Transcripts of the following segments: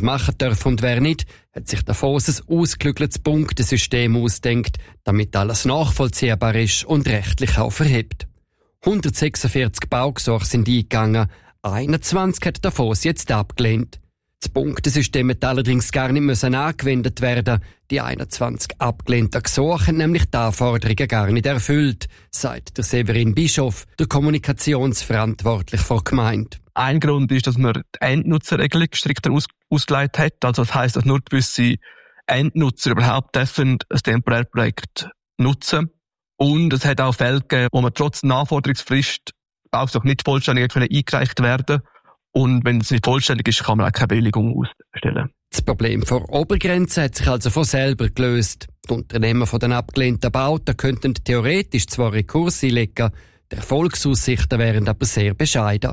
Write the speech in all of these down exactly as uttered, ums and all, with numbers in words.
machen dürfen und wer nicht, hat sich Davos ein ausgeklügeltes Punktesystem ausgedacht, damit alles nachvollziehbar ist und rechtlich auch verhebt. hundertsechsundvierzig Baugesuche sind eingegangen, einundzwanzig hat Davos jetzt abgelehnt. Das Punktesystem hätte allerdings gar nicht müssen angewendet werden. Die einundzwanzig abgelehnten Gesuche haben nämlich die Anforderungen gar nicht erfüllt, sagt der Severin Bischof, der Kommunikationsverantwortliche der Gemeinde. Ein Grund ist, dass man die Endnutzerregelung strikter aus- ausgelegt hat. Also das heisst, dass nur gewisse Endnutzer überhaupt dürfen ein Temporärprojekt nutzen. Und es hat auch Fälle gegeben, wo man trotz Anforderungsfrist auch nicht vollständig eingereicht werden können. Und wenn es nicht vollständig ist, kann man auch keine Bewilligung ausstellen. Das Problem vor Obergrenze hat sich also von selber gelöst. Die Unternehmer von den abgelehnten Bauten könnten theoretisch zwar Rekurs einlegen, die Erfolgsaussichten wären aber sehr bescheiden.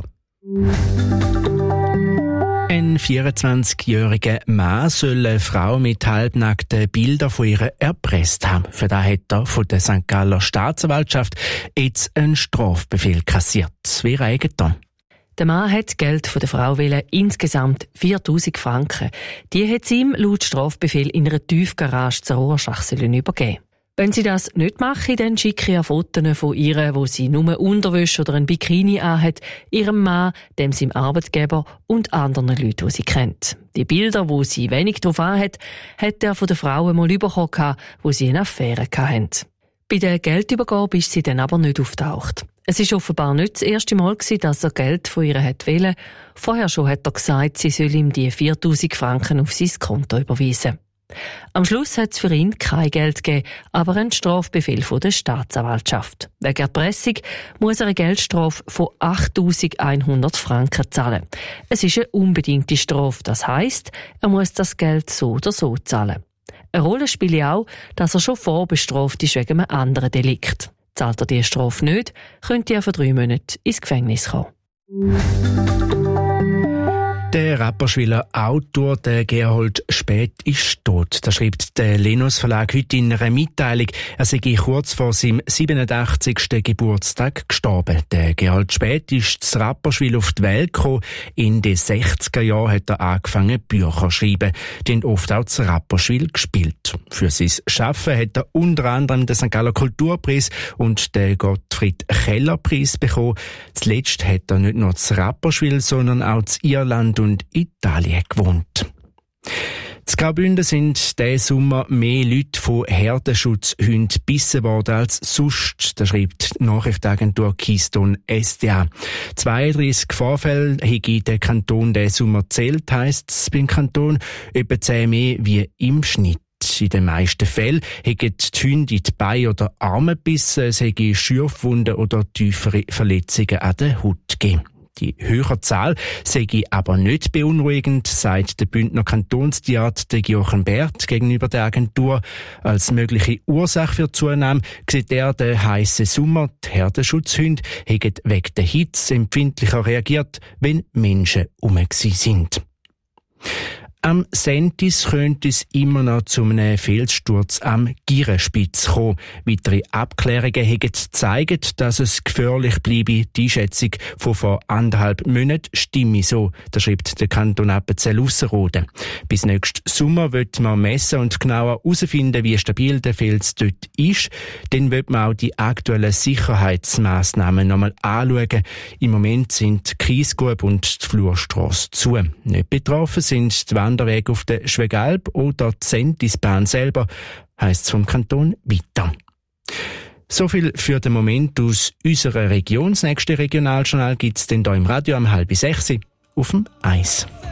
Ein vierundzwanzigjähriger Mann soll eine Frau mit halbnackten Bildern von ihr erpresst haben. Für das hat er von der Sankt Galler Staatsanwaltschaft jetzt einen Strafbefehl kassiert. Wie reicht er? Der Mann hat Geld von der Frau wollen, insgesamt viertausend Franken. Die hat sie ihm laut Strafbefehl in einer Tiefgarage zur Rorschach übergeben. Wenn sie das nicht mache, dann schicke ich Fotos von ihr, wo sie nur Unterwäsche oder ein Bikini anhat, ihrem Mann, dem seinem Arbeitgeber und anderen Leuten, die sie kennt. Die Bilder, wo sie wenig drauf anhat, hat er von der Frau einmal bekommen, wo sie eine Affäre hatten. Bei der Geldübergabe ist sie dann aber nicht auftaucht. Es war offenbar nicht das erste Mal, dass er Geld von ihr wollte. Vorher schon hat er gesagt, sie soll ihm die viertausend Franken auf sein Konto überweisen. Am Schluss hat es für ihn kein Geld gegeben, aber einen Strafbefehl von der Staatsanwaltschaft. Wegen Erpressung muss er eine Geldstrafe von achttausendeinhundert Franken zahlen. Es ist eine unbedingte Strafe, das heisst, er muss das Geld so oder so zahlen. Eine Rolle spielt auch, dass er schon vorbestraft ist wegen einem anderen Delikt. Zahlt er diese Strafe nicht, könnte er für drei Monate ins Gefängnis kommen. Der Rapperschwiller Autor, der Gerhold Späth, ist tot. Das schreibt der Lenus Verlag heute in einer Mitteilung. Er sei kurz vor seinem siebenundachtzigsten Geburtstag gestorben. Der Gerhold Späth ist das Rapperschwil auf die Welt gekommen. In den sechziger Jahren hat er angefangen, Bücher zu schreiben. Die haben oft auch das Rapperschwil gespielt. Für sein Schaffen hat er unter anderem den Sankt Galler Kulturpreis und den Gottfried Keller Preis bekommen. Zuletzt hat er nicht nur das Rapperschwil, sondern auch das Irland und Italien gewohnt. In Graubünden sind diesen Sommer mehr Leute von Herdenschutzhunden gebissen worden als sonst, das schreibt die Nachrichtenagentur Keystone S D A. zweiunddreissig Vorfälle hätte der Kanton diesen Sommer gezählt, heisst es beim Kanton, etwa zehn mehr wie im Schnitt. In den meisten Fällen haben die Hunde in die Beine oder Arme gebissen, es hätte Schürfwunden oder tiefere Verletzungen an der Haut gegeben. Die höhere Zahl sei aber nicht beunruhigend, sagt der Bündner Kantonstierarzt Jochen Bert gegenüber der Agentur. Als mögliche Ursache für die Zunahme sieht er den heissen Sommer. Die Herdenschutzhunde haben wegen der Hitze empfindlicher reagiert, wenn Menschen herum sind. Am Sentis könnte es immer noch zu einem Felssturz am Gierenspitz kommen. Weitere Abklärungen haben gezeigt, dass es gefährlich bleibe. Die Einschätzung von vor anderthalb Monaten stimme so, das schreibt der Kanton Appenzell-Ausserrhoden. Bis nächsten Sommer wird man messen und genauer herausfinden, wie stabil der Fels dort ist. Dann wird man auch die aktuellen Sicherheitsmaßnahmen nochmal anschauen. Im Moment sind die Kiesgrube und die Flurstrasse zu. Nicht betroffen sind die der Weg auf der Schwegalp oder die Sentisbahn selber, heisst es vom Kanton weiter. So viel für den Moment aus unserer Region. Das nächste Regionaljournal gibt es dann hier im Radio um halb sechs auf dem Eis.